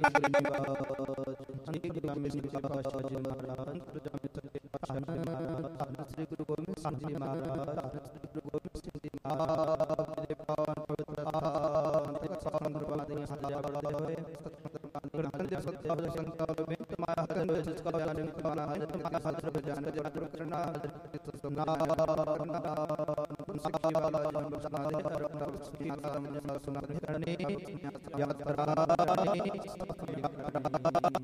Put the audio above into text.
श्री गुरु गोविंद सिंह जी महाराज, श्री गुरु गोविंद सिंह जी महाराज के पावन पवित्र